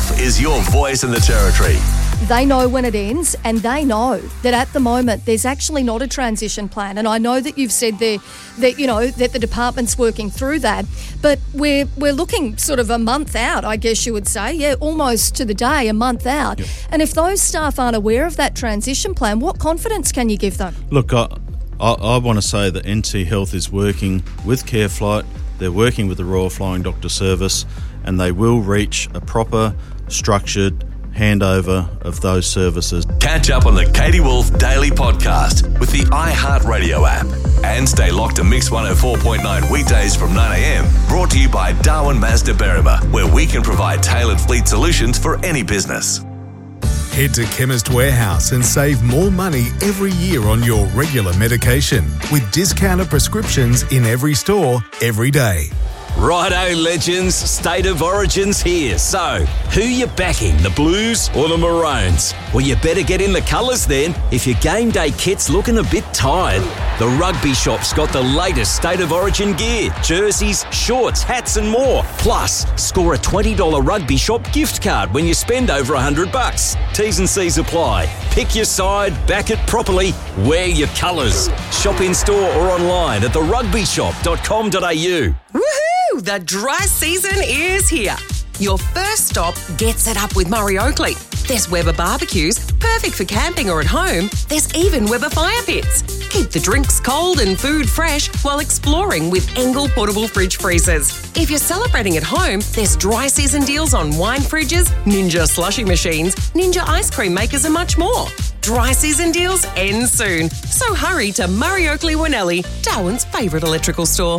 Health is your voice in the Territory. They know when it ends, and they know that at the moment there's actually not a transition plan. And I know that you've said there that, you know, that the department's working through that, but we're looking sort of a month out, I guess you would say. Yeah, almost to the day, a month out. Yep. And if those staff aren't aware of that transition plan, what confidence can you give them? Look, I want to say that NT Health is working with CareFlight. They're working with the Royal Flying Doctor Service, and they will reach a proper, structured handover of those services. Catch up on the Katie Wolf Daily Podcast with the iHeartRadio app. And stay locked to Mix 104.9 weekdays from 9am. Brought to you by Darwin Mazda Berrima, where we can provide tailored fleet solutions for any business. Head to Chemist Warehouse and save more money every year on your regular medication with discounted prescriptions in every store, every day. Righto, legends, State of Origin's here. So, who you backing, the Blues or the Maroons? Well, you better get in the colours then if your game day kit's looking a bit tired. The Rugby Shop's got the latest State of Origin gear, jerseys, shorts, hats and more. Plus, score a $20 Rugby Shop gift card when you spend over $100. T's and C's apply. Pick your side, back it properly, wear your colours. Shop in store or online at therugbyshop.com.au. Woohoo! The dry season is here. Your first stop gets it up with Murray Oakley. There's Weber barbecues, perfect for camping or at home. There's even Weber fire pits. Keep the drinks cold and food fresh while exploring with Engel portable fridge freezers. If you're celebrating at home, there's dry season deals on wine fridges, Ninja slushy machines, Ninja ice cream makers and much more. Dry season deals end soon. So hurry to Murray Oakley Winnelli, Darwin's favourite electrical store.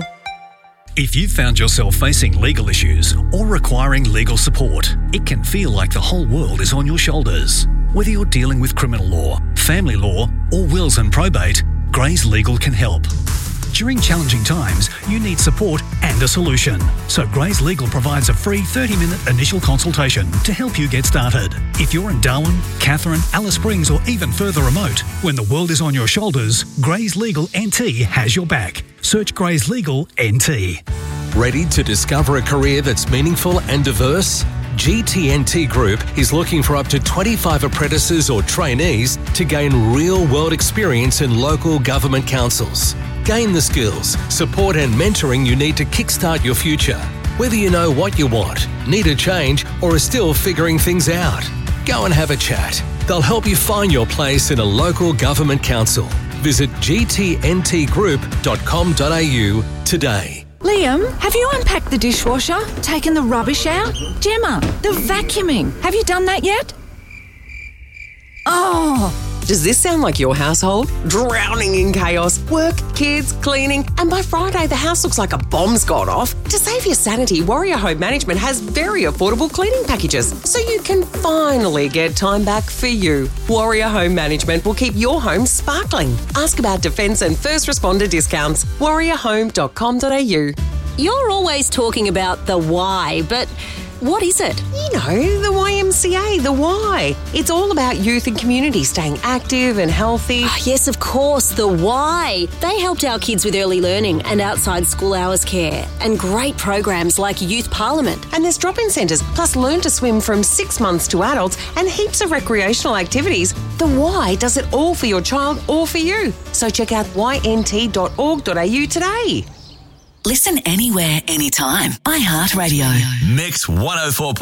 If you've found yourself facing legal issues or requiring legal support, it can feel like the whole world is on your shoulders. Whether you're dealing with criminal law, family law, or wills and probate, Grays Legal can help. During challenging times, you need support and a solution. So Grays Legal provides a free 30-minute initial consultation to help you get started. If you're in Darwin, Katherine, Alice Springs, or even further remote, when the world is on your shoulders, Grays Legal NT has your back. Search Grays Legal NT. Ready to discover a career that's meaningful and diverse? GTNT Group is looking for up to 25 apprentices or trainees to gain real-world experience in local government councils. Gain the skills, support and mentoring you need to kickstart your future. Whether you know what you want, need a change, or are still figuring things out, go and have a chat. They'll help you find your place in a local government council. Visit gtntgroup.com.au today. Liam, have you unpacked the dishwasher, taken the rubbish out? Gemma, the vacuuming. Have you done that yet? Oh. Does this sound like your household? Drowning in chaos, work, kids, cleaning, and by Friday the house looks like a bomb's gone off. To save your sanity, Warrior Home Management has very affordable cleaning packages, so you can finally get time back for you. Warrior Home Management will keep your home sparkling. Ask about defence and first responder discounts. warriorhome.com.au. You're always talking about the why, but what is it? You know, the YMCA, the why. It's all about youth and community staying active and healthy. Oh, yes, of course, the why. They helped our kids with early learning and outside school hours care and great programs like Youth Parliament. And there's drop-in centres, plus learn to swim from 6 months to adults and heaps of recreational activities. The why does it all for your child or for you. So check out ynt.org.au today. Listen anywhere, anytime. iHeartRadio. Mix 104.